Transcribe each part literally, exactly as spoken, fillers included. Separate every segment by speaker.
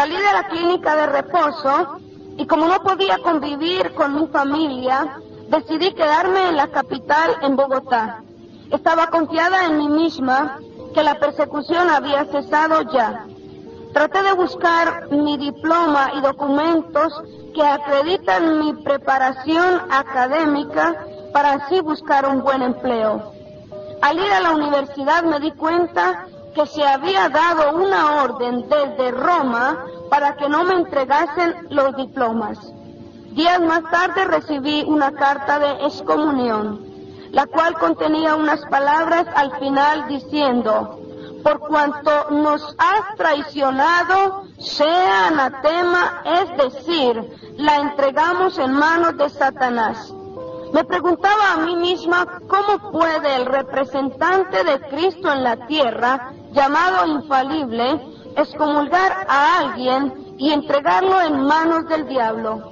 Speaker 1: Salí de la clínica de reposo y como no podía convivir con mi familia, decidí quedarme en la capital, en Bogotá. Estaba confiada en mí misma que la persecución había cesado ya. Traté de buscar mi diploma y documentos que acreditan mi preparación académica para así buscar un buen empleo. Al ir a la universidad me di cuenta que se había dado una orden desde Roma para que no me entregasen los diplomas. Días más tarde recibí una carta de excomunión, la cual contenía unas palabras al final diciendo: por cuanto nos has traicionado, sea anatema, es decir, la entregamos en manos de Satanás. Me preguntaba a mí misma cómo puede el representante de Cristo en la tierra, llamado infalible, excomulgar a alguien y entregarlo en manos del diablo.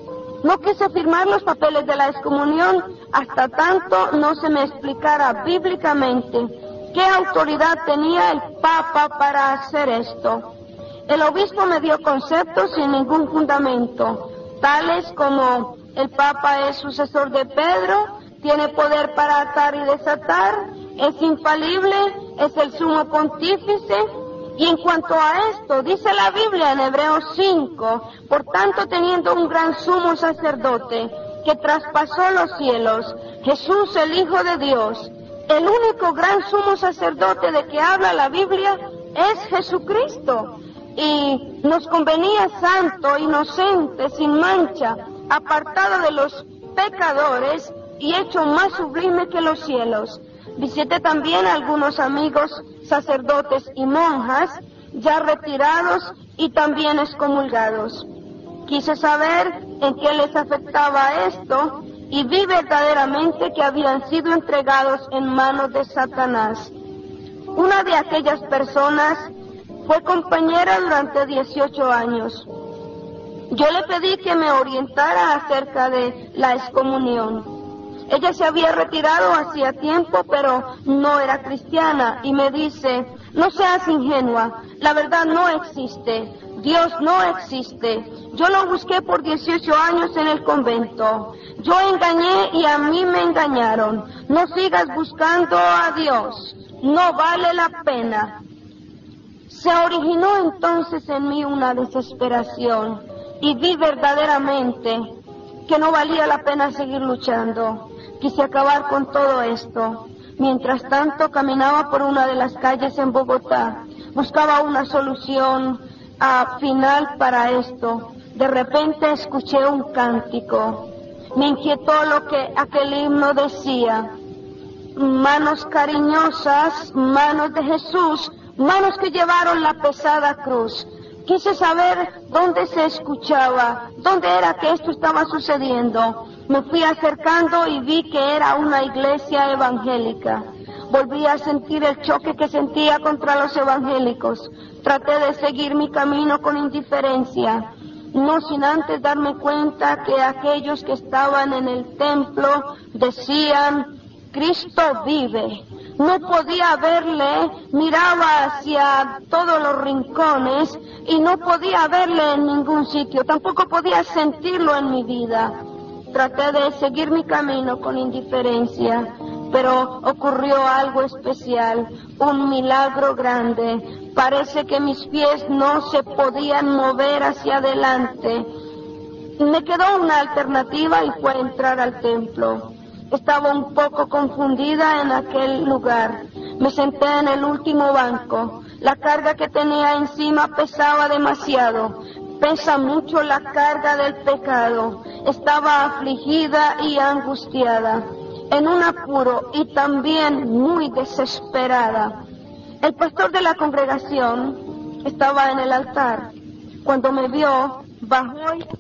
Speaker 1: No quise firmar los papeles de la excomunión hasta tanto no se me explicara bíblicamente qué autoridad tenía el Papa para hacer esto. El obispo me dio conceptos sin ningún fundamento, tales como: el Papa es sucesor de Pedro, tiene poder para atar y desatar, es infalible, es el sumo pontífice. Y en cuanto a esto, dice la Biblia en Hebreos cinco, por tanto, teniendo un gran sumo sacerdote que traspasó los cielos, Jesús el Hijo de Dios, el único gran sumo sacerdote de que habla la Biblia es Jesucristo. Y nos convenía santo, inocente, sin mancha, apartado de los pecadores y hecho más sublime que los cielos. Visité también a algunos amigos sacerdotes y monjas, ya retirados y también excomulgados. Quise saber en qué les afectaba esto y vi verdaderamente que habían sido entregados en manos de Satanás. Una de aquellas personas fue compañera durante dieciocho años. Yo le pedí que me orientara acerca de la excomunión. Ella se había retirado hacía tiempo, pero no era cristiana, y me dice: no seas ingenua, la verdad no existe, Dios no existe. Yo lo busqué por dieciocho años en el convento. Yo engañé y a mí me engañaron. No sigas buscando a Dios, no vale la pena. Se originó entonces en mí una desesperación y vi verdaderamente que no valía la pena seguir luchando. Quise acabar con todo esto. Mientras tanto, caminaba por una de las calles en Bogotá. Buscaba una solución uh, final para esto. De repente escuché un cántico. Me inquietó lo que aquel himno decía: manos cariñosas, manos de Jesús, manos que llevaron la pesada cruz. Quise saber dónde se escuchaba, dónde era que esto estaba sucediendo. Me fui acercando y vi que era una iglesia evangélica. Volví a sentir el choque que sentía contra los evangélicos. Traté de seguir mi camino con indiferencia, no sin antes darme cuenta que aquellos que estaban en el templo decían: Cristo vive. No podía verle, miraba hacia todos los rincones y no podía verle en ningún sitio, tampoco podía sentirlo en mi vida. Traté de seguir mi camino con indiferencia, pero ocurrió algo especial, un milagro grande. Parece que mis pies no se podían mover hacia adelante. Me quedó una alternativa y fue entrar al templo. Estaba un poco confundida en aquel lugar. Me senté en el último banco. La carga que tenía encima pesaba demasiado. Pesa mucho la carga del pecado. Estaba afligida y angustiada, en un apuro y también muy desesperada. El pastor de la congregación estaba en el altar. Cuando me vio, bajó y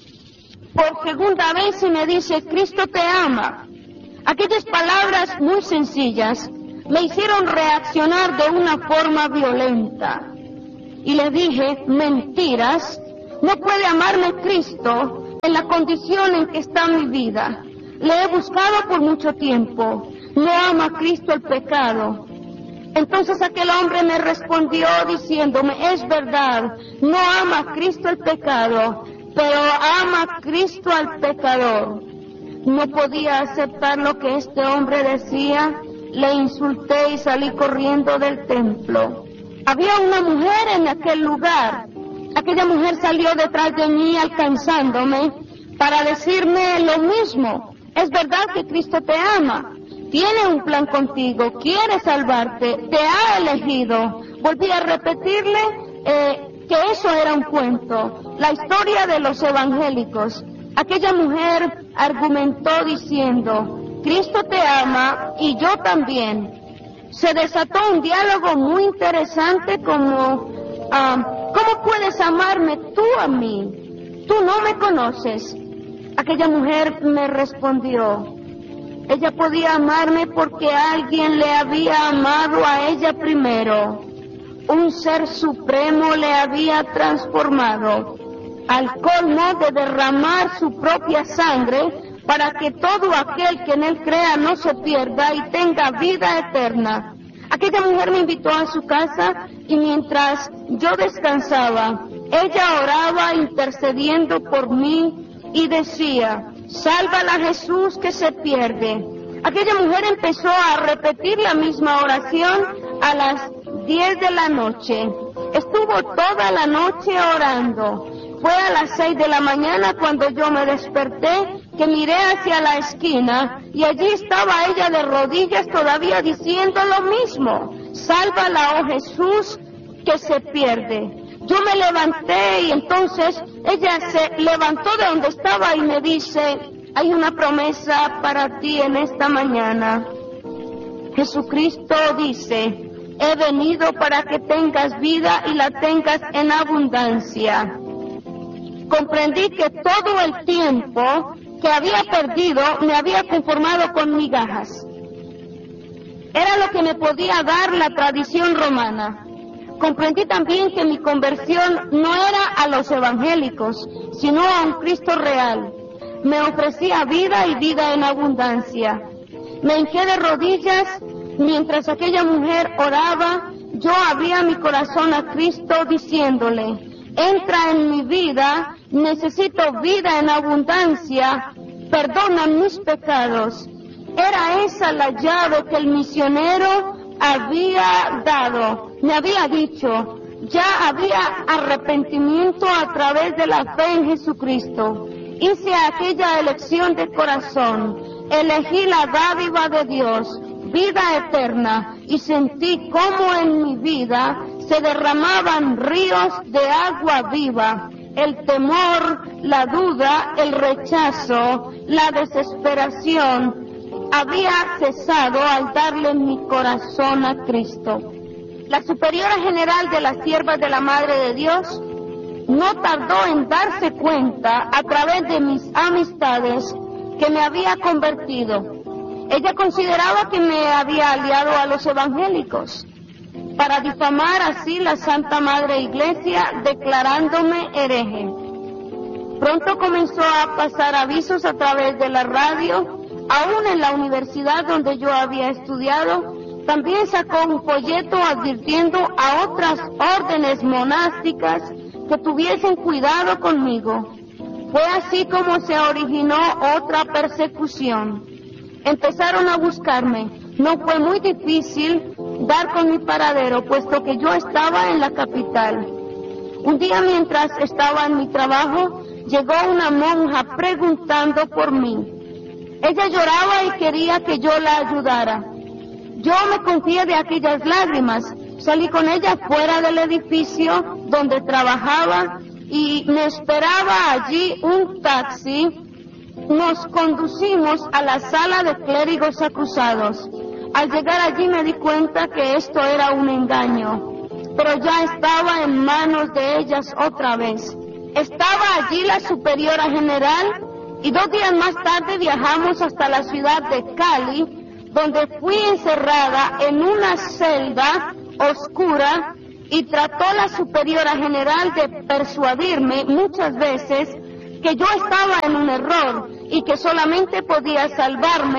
Speaker 1: por segunda vez y me dice: Cristo te ama. Aquellas palabras muy sencillas me hicieron reaccionar de una forma violenta. Y le dije: mentiras, no puede amarme Cristo en la condición en que está mi vida. Le he buscado por mucho tiempo. No ama Cristo el pecado. Entonces aquel hombre me respondió diciéndome, es verdad, no ama a Cristo el pecado, pero ama a Cristo al pecador. No podía aceptar lo que este hombre decía, le insulté y salí corriendo del templo. Había una mujer en aquel lugar. Aquella mujer salió detrás de mí alcanzándome para decirme lo mismo. Es verdad que Cristo te ama, tiene un plan contigo, quiere salvarte, te ha elegido. Volví a repetirle eh, que eso era un cuento, la historia de los evangélicos. Aquella mujer argumentó diciendo, Cristo te ama y yo también. Se desató un diálogo muy interesante como, uh, ¿cómo puedes amarme tú a mí? Tú no me conoces. Aquella mujer me respondió, ella podía amarme porque alguien le había amado a ella primero. Un ser supremo le había transformado al colmo de derramar su propia sangre para que todo aquel que en él crea no se pierda y tenga vida eterna. Aquella mujer me invitó a su casa y mientras yo descansaba, ella oraba intercediendo por mí y decía, sálvala Jesús que se pierde. Aquella mujer empezó a repetir la misma oración a las diez de la noche. Estuvo toda la noche orando. Fue a las seis de la mañana cuando yo me desperté, que miré hacia la esquina y allí estaba ella de rodillas todavía diciendo lo mismo. Sálvala, oh Jesús, que se pierde. Yo me levanté y entonces ella se levantó de donde estaba y me dice, hay una promesa para ti en esta mañana. Jesucristo dice, he venido para que tengas vida y la tengas en abundancia. Comprendí que todo el tiempo que había perdido me había conformado con migajas. Era lo que me podía dar la tradición romana. Comprendí también que mi conversión no era a los evangélicos, sino a un Cristo real. Me ofrecía vida y vida en abundancia. Me hinqué de rodillas mientras aquella mujer oraba. Yo abría mi corazón a Cristo diciéndole, entra en mi vida, necesito vida en abundancia, perdona mis pecados. Era esa la llave que el misionero había dado. Me había dicho, ya había arrepentimiento a través de la fe en Jesucristo. Hice aquella elección de corazón, elegí la dádiva de Dios, vida eterna, y sentí cómo en mi vida se derramaban ríos de agua viva. El temor, la duda, el rechazo, la desesperación había cesado al darle mi corazón a Cristo. La superiora general de las siervas de la Madre de Dios no tardó en darse cuenta a través de mis amistades que me había convertido. Ella consideraba que me había aliado a los evangélicos para difamar así la Santa Madre Iglesia, declarándome hereje. Pronto comenzó a pasar avisos a través de la radio, aún en la universidad donde yo había estudiado. También sacó un folleto advirtiendo a otras órdenes monásticas que tuviesen cuidado conmigo. Fue así como se originó otra persecución. Empezaron a buscarme. No fue muy difícil dar con mi paradero, puesto que yo estaba en la capital. Un día, mientras estaba en mi trabajo, llegó una monja preguntando por mí. Ella lloraba y quería que yo la ayudara. Yo me confié de aquellas lágrimas. Salí con ella fuera del edificio donde trabajaba y me esperaba allí un taxi. Nos conducimos a la sala de clérigos acusados. Al llegar allí me di cuenta que esto era un engaño, pero ya estaba en manos de ellas otra vez. Estaba allí la superiora general y dos días más tarde viajamos hasta la ciudad de Cali, donde fui encerrada en una celda oscura y trató la superiora general de persuadirme muchas veces que yo estaba en un error y que solamente podía salvarme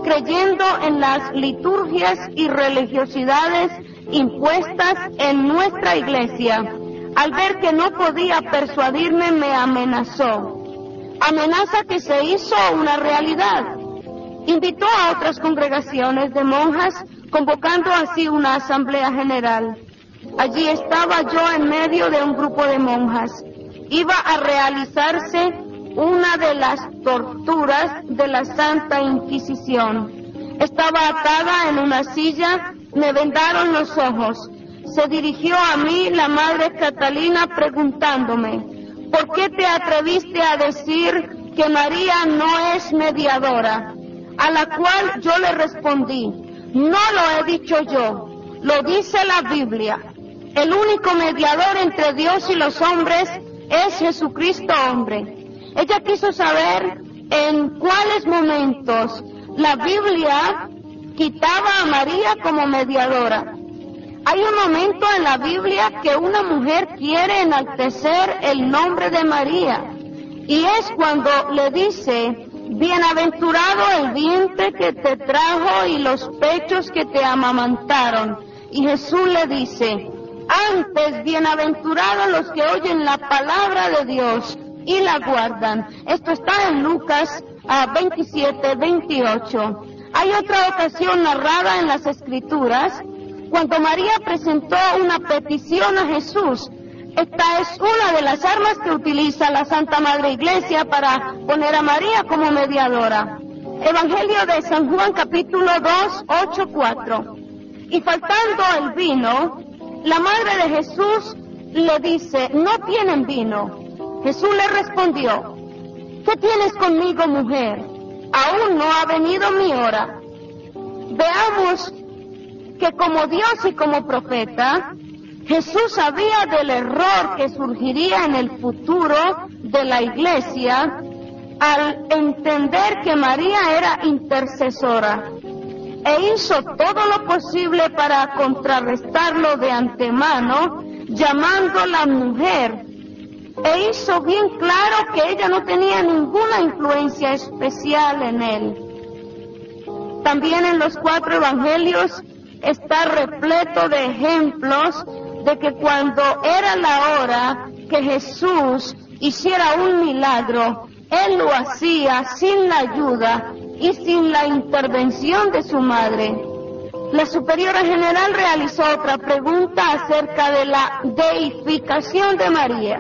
Speaker 1: creyendo en las liturgias y religiosidades impuestas en nuestra iglesia. Al ver que no podía persuadirme, me amenazó. Amenaza que se hizo una realidad. Invitó a otras congregaciones de monjas, convocando así una asamblea general. Allí estaba yo en medio de un grupo de monjas. Iba a realizarse una de las torturas de la Santa Inquisición. Estaba atada en una silla, me vendaron los ojos. Se dirigió a mí la Madre Catalina preguntándome, ¿por qué te atreviste a decir que María no es mediadora? A la cual yo le respondí, no lo he dicho yo, lo dice la Biblia. El único mediador entre Dios y los hombres es Jesucristo hombre. Ella quiso saber en cuáles momentos la Biblia quitaba a María como mediadora. Hay un momento en la Biblia que una mujer quiere enaltecer el nombre de María, y es cuando le dice, bienaventurado el vientre que te trajo y los pechos que te amamantaron. Y Jesús le dice, antes bienaventurados los que oyen la palabra de Dios y la guardan. Esto está en Lucas uh, veintisiete, veintiocho. Hay otra ocasión narrada en las Escrituras, cuando María presentó una petición a Jesús. Esta es una de las armas que utiliza la Santa Madre Iglesia para poner a María como mediadora. Evangelio de San Juan, capítulo dos, ocho, cuatro. Y faltando el vino, la Madre de Jesús le dice, no tienen vino. Jesús le respondió, ¿qué tienes conmigo, mujer? Aún no ha venido mi hora. Veamos que como Dios y como profeta, Jesús sabía del error que surgiría en el futuro de la iglesia al entender que María era intercesora, e hizo todo lo posible para contrarrestarlo de antemano, llamándola mujer, e hizo bien claro que ella no tenía ninguna influencia especial en él. También en los cuatro evangelios está repleto de ejemplos de que cuando era la hora que Jesús hiciera un milagro, Él lo hacía sin la ayuda y sin la intervención de su madre. La superiora general realizó otra pregunta acerca de la deificación de María.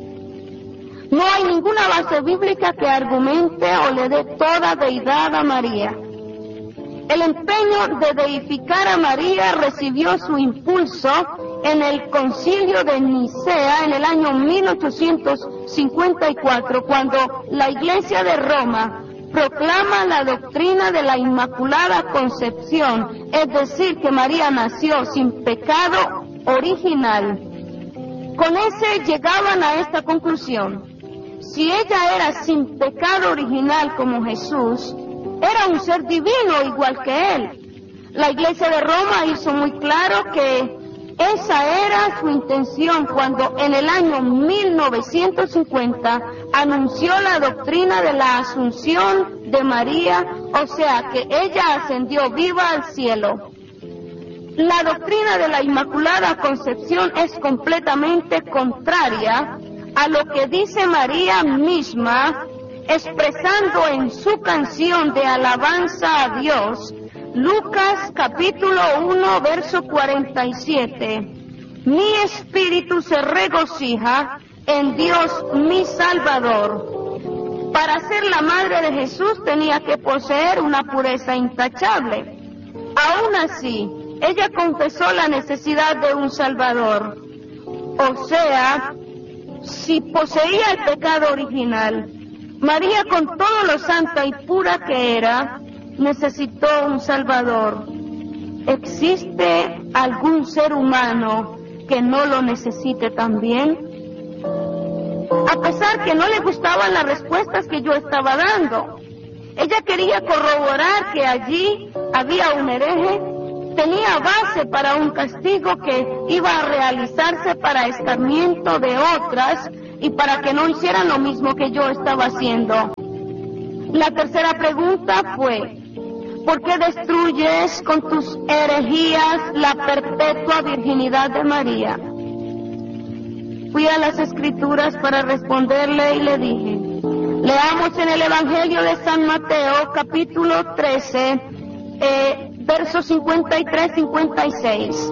Speaker 1: No hay ninguna base bíblica que argumente o le dé toda deidad a María. El empeño de deificar a María recibió su impulso en el Concilio de Nicea en el año mil ochocientos cincuenta y cuatro, cuando la Iglesia de Roma proclama la doctrina de la Inmaculada Concepción, es decir, que María nació sin pecado original. Con ese llegaban a esta conclusión: si ella era sin pecado original como Jesús, era un ser divino igual que él. La Iglesia de Roma hizo muy claro que esa era su intención cuando en el año mil novecientos cincuenta anunció la doctrina de la Asunción de María, o sea que ella ascendió viva al cielo. La doctrina de la Inmaculada Concepción es completamente contraria a lo que dice María misma, expresando en su canción de alabanza a Dios, Lucas capítulo uno, verso cuarenta y siete. Mi espíritu se regocija en Dios mi Salvador. Para ser la madre de Jesús tenía que poseer una pureza intachable. Aún así, ella confesó la necesidad de un Salvador. O sea, si poseía el pecado original, María, con todo lo santa y pura que era, necesitó un Salvador. ¿Existe algún ser humano que no lo necesite también? A pesar que no le gustaban las respuestas que yo estaba dando, ella quería corroborar que allí había un hereje, tenía base para un castigo que iba a realizarse para escarmiento de otras y para que no hicieran lo mismo que yo estaba haciendo. La tercera pregunta fue: ¿Por qué destruyes con tus herejías la perpetua virginidad de María? Fui a las Escrituras para responderle y le dije, leamos en el Evangelio de San Mateo, capítulo trece, eh, versos cincuenta y tres a cincuenta y seis.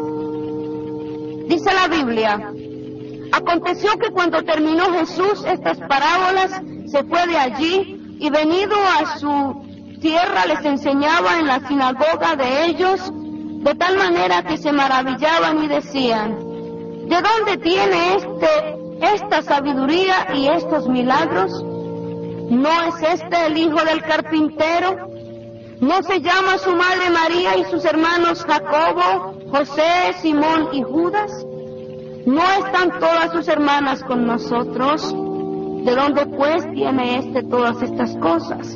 Speaker 1: Dice la Biblia, aconteció que cuando terminó Jesús estas parábolas, se fue de allí y venido a su tierra les enseñaba en la sinagoga de ellos, de tal manera que se maravillaban y decían, ¿de dónde tiene este esta sabiduría y estos milagros? ¿No es este el hijo del carpintero? ¿No se llama su madre María y sus hermanos Jacobo, José, Simón y Judas? ¿No están todas sus hermanas con nosotros? ¿De dónde pues tiene este todas estas cosas?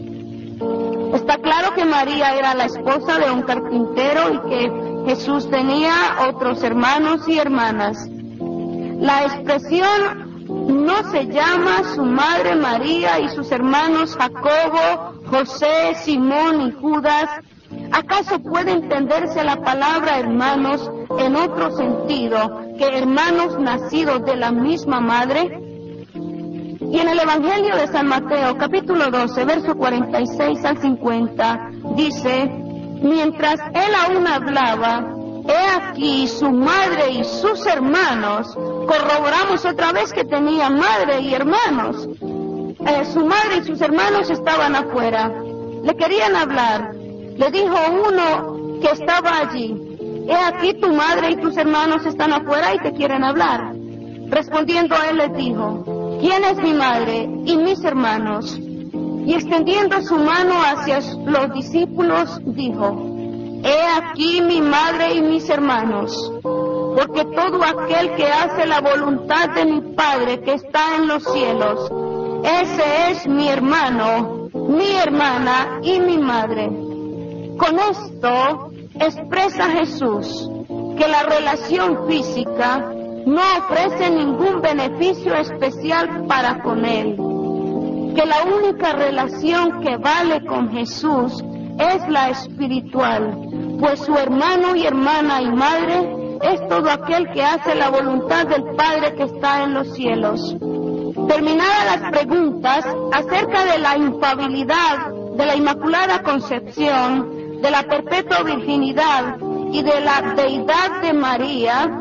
Speaker 1: Está claro que María era la esposa de un carpintero y que Jesús tenía otros hermanos y hermanas. La expresión no se llama su madre María y sus hermanos Jacobo, José, Simón y Judas. ¿Acaso puede entenderse la palabra hermanos en otro sentido que hermanos nacidos de la misma madre? Y en el Evangelio de San Mateo, capítulo doce, verso cuarenta y seis al cincuenta, dice, mientras él aún hablaba, he aquí su madre y sus hermanos. Corroboramos otra vez que tenía madre y hermanos. Eh, su madre y sus hermanos estaban afuera. Le querían hablar. Le dijo uno que estaba allí, he aquí tu madre y tus hermanos están afuera y te quieren hablar. Respondiendo a él les dijo, ¿quién es mi madre y mis hermanos? Y extendiendo su mano hacia los discípulos, dijo, he aquí mi madre y mis hermanos, porque todo aquel que hace la voluntad de mi Padre que está en los cielos, ese es mi hermano, mi hermana y mi madre. Con esto expresa Jesús que la relación física no ofrece ningún beneficio especial para con él, que la única relación que vale con Jesús es la espiritual, pues su hermano y hermana y madre es todo aquel que hace la voluntad del Padre que está en los cielos. Terminadas las preguntas acerca de la infalibilidad de la Inmaculada Concepción, de la perpetua virginidad y de la deidad de María,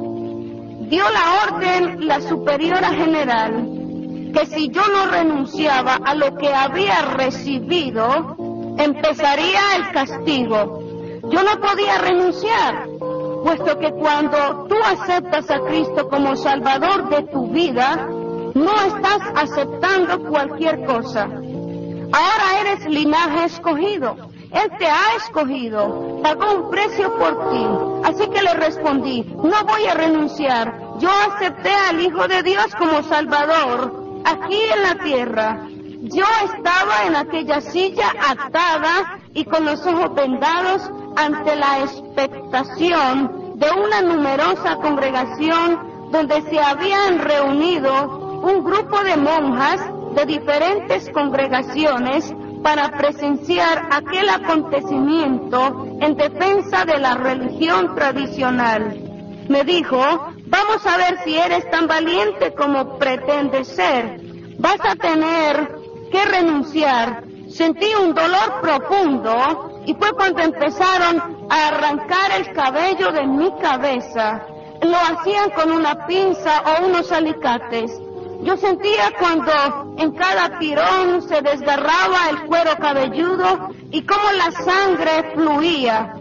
Speaker 1: dio la orden la superiora general que si yo no renunciaba a lo que había recibido, empezaría el castigo. Yo no podía renunciar, puesto que cuando tú aceptas a Cristo como Salvador de tu vida, no estás aceptando cualquier cosa. Ahora eres linaje escogido. Él te ha escogido, pagó un precio por ti. Así que le respondí, no voy a renunciar. Yo acepté al Hijo de Dios como Salvador aquí en la tierra. Yo estaba en aquella silla atada y con los ojos vendados ante la expectación de una numerosa congregación donde se habían reunido un grupo de monjas de diferentes congregaciones para presenciar aquel acontecimiento en defensa de la religión tradicional. Me dijo, vamos a ver si eres tan valiente como pretendes ser. Vas a tener que renunciar. Sentí un dolor profundo y fue cuando empezaron a arrancar el cabello de mi cabeza. Lo hacían con una pinza o unos alicates. Yo sentía cuando en cada tirón se desgarraba el cuero cabelludo y cómo la sangre fluía.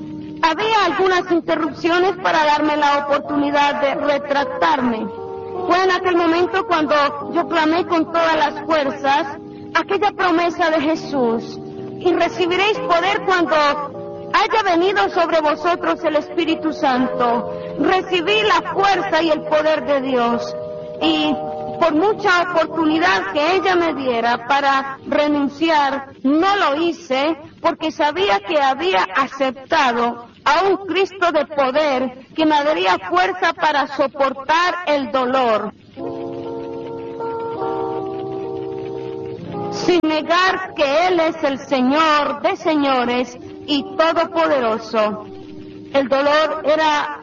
Speaker 1: Había algunas interrupciones para darme la oportunidad de retractarme. Fue en aquel momento cuando yo clamé con todas las fuerzas aquella promesa de Jesús. Y recibiréis poder cuando haya venido sobre vosotros el Espíritu Santo. Recibí la fuerza y el poder de Dios. Y por mucha oportunidad que ella me diera para renunciar, no lo hice porque sabía que había aceptado a un Cristo de poder que me daría fuerza para soportar el dolor. Sin negar que Él es el Señor de señores y todopoderoso. El dolor era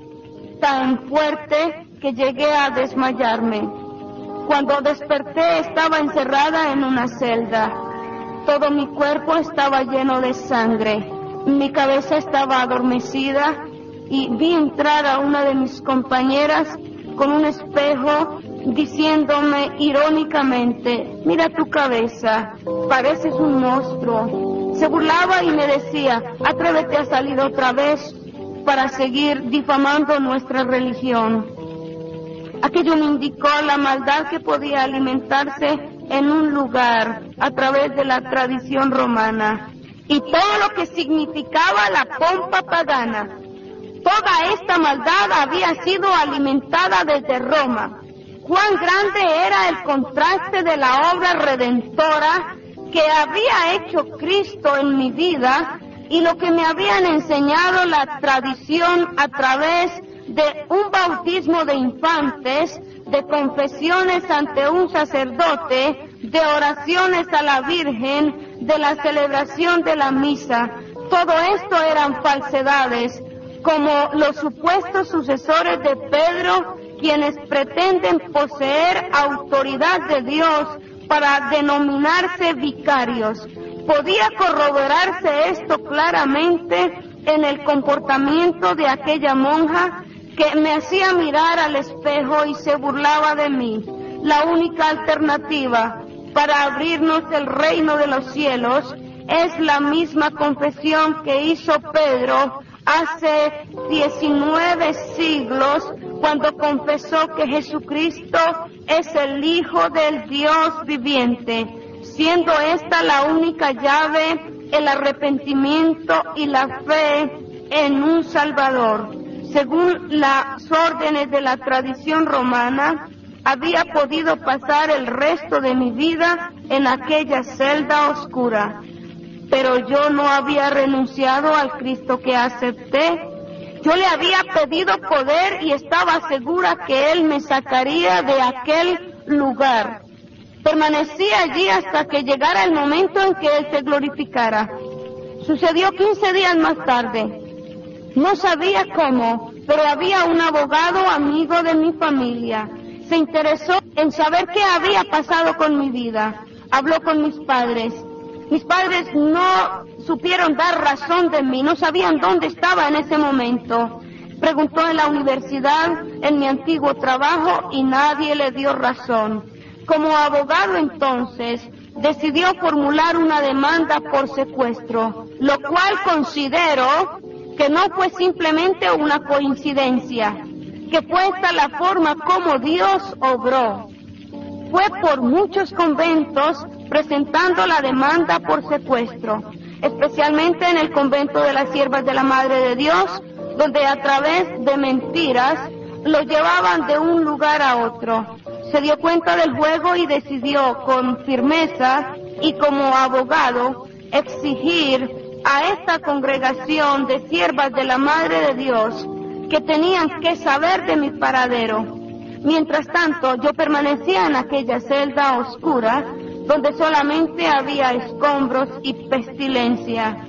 Speaker 1: tan fuerte que llegué a desmayarme. Cuando desperté estaba encerrada en una celda. Todo mi cuerpo estaba lleno de sangre. Mi cabeza estaba adormecida y vi entrar a una de mis compañeras con un espejo diciéndome irónicamente: mira tu cabeza, pareces un monstruo. Se burlaba y me decía: atrévete a salir otra vez para seguir difamando nuestra religión. Aquello me indicó la maldad que podía alimentarse en un lugar a través de la tradición romana y todo lo que significaba la pompa pagana. Toda esta maldad había sido alimentada desde Roma. Cuán grande era el contraste de la obra redentora que había hecho Cristo en mi vida y lo que me habían enseñado la tradición a través de un bautismo de infantes, de confesiones ante un sacerdote, de oraciones a la Virgen, de la celebración de la misa. Todo esto eran falsedades, como los supuestos sucesores de Pedro, quienes pretenden poseer autoridad de Dios para denominarse vicarios. Podía corroborarse esto claramente en el comportamiento de aquella monja que me hacía mirar al espejo y se burlaba de mí. La única alternativa para abrirnos el reino de los cielos es la misma confesión que hizo Pedro hace diecinueve siglos, cuando confesó que Jesucristo es el Hijo del Dios viviente, siendo esta la única llave, el arrepentimiento y la fe en un Salvador. Según las órdenes de la tradición romana, había podido pasar el resto de mi vida en aquella celda oscura. Pero yo no había renunciado al Cristo que acepté. Yo le había pedido poder y estaba segura que Él me sacaría de aquel lugar. Permanecí allí hasta que llegara el momento en que Él se glorificara. Sucedió quince días más tarde. No sabía cómo, pero había un abogado amigo de mi familia. Se interesó en saber qué había pasado con mi vida. Habló con mis padres. Mis padres no supieron dar razón de mí, no sabían dónde estaba en ese momento. Preguntó en la universidad, en mi antiguo trabajo, y nadie le dio razón. Como abogado entonces, decidió formular una demanda por secuestro, lo cual considero que no fue simplemente una coincidencia, que fue esta la forma como Dios obró. Fue por muchos conventos presentando la demanda por secuestro, especialmente en el convento de las Siervas de la Madre de Dios, donde a través de mentiras lo llevaban de un lugar a otro. Se dio cuenta del juego y decidió con firmeza y como abogado exigir a esta congregación de siervas de la Madre de Dios que tenían que saber de mi paradero. Mientras tanto, yo permanecía en aquella celda oscura donde solamente había escombros y pestilencia.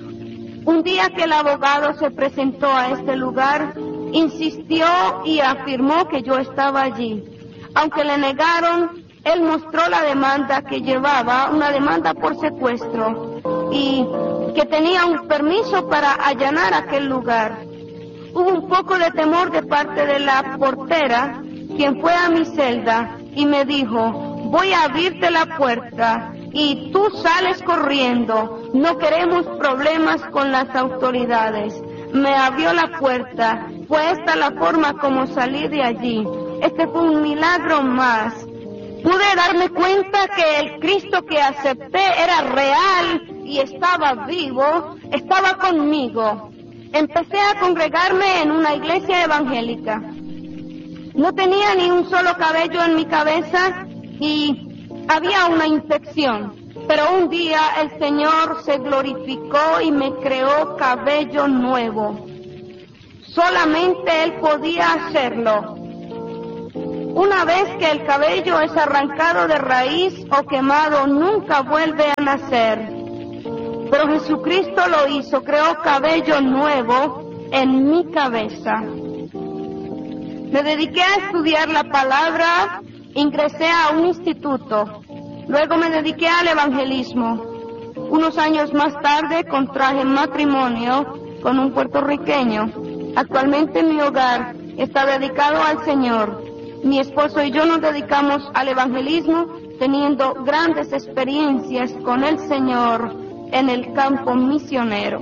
Speaker 1: Un día que el abogado se presentó a este lugar, insistió y afirmó que yo estaba allí. Aunque le negaron, él mostró la demanda que llevaba, una demanda por secuestro, y que tenía un permiso para allanar aquel lugar. Hubo un poco de temor de parte de la portera, quien fue a mi celda y me dijo: voy a abrirte la puerta y tú sales corriendo, no queremos problemas con las autoridades. Me abrió la puerta, fue esta la forma como salí de allí. Este fue un milagro más. Pude darme cuenta que el Cristo que acepté era real y estaba vivo, estaba conmigo. Empecé a congregarme en una iglesia evangélica. No tenía ni un solo cabello en mi cabeza y había una infección. Pero un día el Señor se glorificó y me creó cabello nuevo. Solamente Él podía hacerlo. Una vez que el cabello es arrancado de raíz o quemado, nunca vuelve a nacer. pero Jesucristo lo hizo, creó cabello nuevo en mi cabeza. Me dediqué a estudiar la palabra, ingresé a un instituto, luego me dediqué al evangelismo. Unos años más tarde contraje matrimonio con un puertorriqueño. Actualmente mi hogar está dedicado al Señor. Mi esposo y yo nos dedicamos al evangelismo, teniendo grandes experiencias con el Señor en el campo misionero.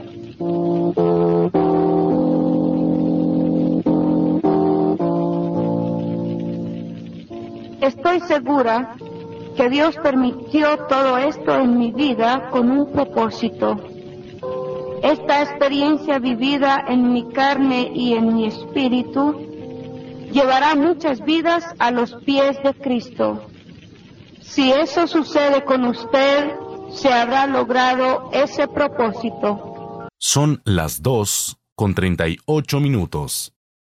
Speaker 1: Estoy segura que Dios permitió todo esto en mi vida con un propósito. Esta experiencia vivida en mi carne y en mi espíritu llevará muchas vidas a los pies de Cristo. Si eso sucede con usted, se habrá logrado ese propósito.
Speaker 2: Son las dos con treinta y ocho minutos.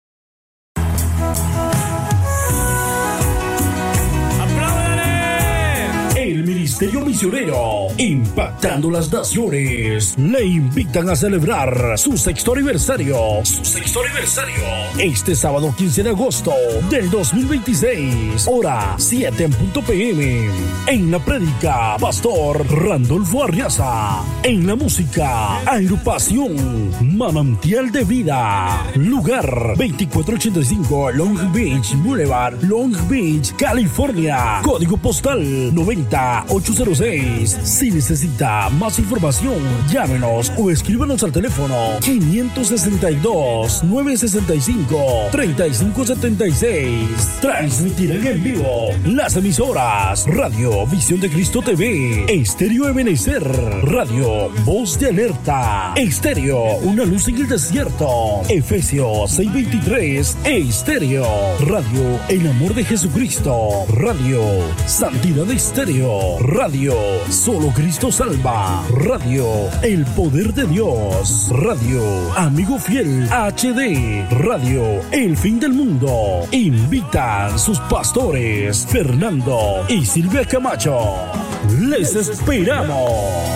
Speaker 3: El Ministerio Misionero, impactando las naciones, le invitan a celebrar su sexto aniversario, su sexto aniversario, este sábado quince de agosto del dos mil veintiséis, hora siete en punto p m. En la prédica, Pastor Randolfo Arriaza. En la música, agrupación Manantial de Vida. Lugar veinticuatro ochenta y cinco Long Beach Boulevard, Long Beach, California. Código postal noventa ocho cero seis. Si necesita más información, llámenos o escríbanos al teléfono quinientos sesenta y dos, novecientos sesenta y cinco, treinta y cinco setenta y seis. Transmitirán en vivo las emisoras Radio Visión de Cristo T V, Estéreo Ebenezer, Radio Voz de Alerta, Estéreo Una Luz en el Desierto, Efesios seis veintitrés, Estéreo, Radio El Amor de Jesucristo, Radio Santidad Estéreo, Radio Solo Cristo Salva, Radio El Poder de Dios, Radio Amigo Fiel H D, Radio El Fin del Mundo. Invitan sus pastores Fernando y Silvia Camacho. Les esperamos.